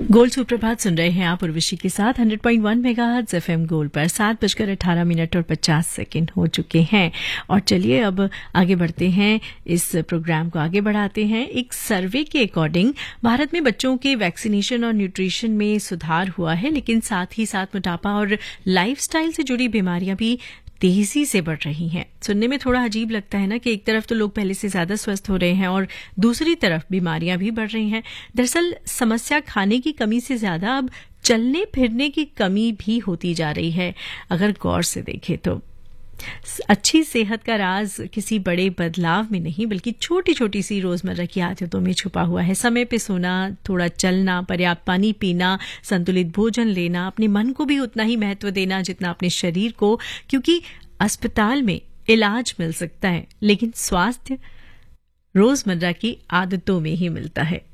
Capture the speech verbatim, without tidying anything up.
Gold सुप्रभात सुन रहे हैं आप उर्वशी के साथ hundred point one megahertz FM gold पर। सात बजकर अठारह मिनट और पचास सेकंड हो चुके हैं और चलिए अब आगे बढ़ते हैं, इस प्रोग्राम को आगे बढ़ाते हैं। एक सर्वे के अकॉर्डिंग भारत में बच्चों के वैक्सीनेशन और न्यूट्रिशन में सुधार हुआ है, लेकिन साथ ही साथ मोटापा और लाइफस्टाइल से जुड़ी बीमारियां भी तेजी से बढ़ रही हैं। सुनने में थोड़ा अजीब लगता है ना कि एक तरफ तो लोग पहले से ज्यादा स्वस्थ हो रहे हैं और दूसरी तरफ बीमारियां भी बढ़ रही हैं। दरअसल समस्या खाने की कमी से ज्यादा अब चलने फिरने की कमी भी होती जा रही है। अगर गौर से देखें तो अच्छी सेहत का राज किसी बड़े बदलाव में नहीं, बल्कि छोटी छोटी सी रोजमर्रा की आदतों में छुपा हुआ है। समय पे सोना, थोड़ा चलना, पर्याप्त पानी पीना, संतुलित भोजन लेना, अपने मन को भी उतना ही महत्व देना जितना अपने शरीर को, क्योंकि अस्पताल में इलाज मिल सकता है लेकिन स्वास्थ्य रोजमर्रा की आदतों में ही मिलता है।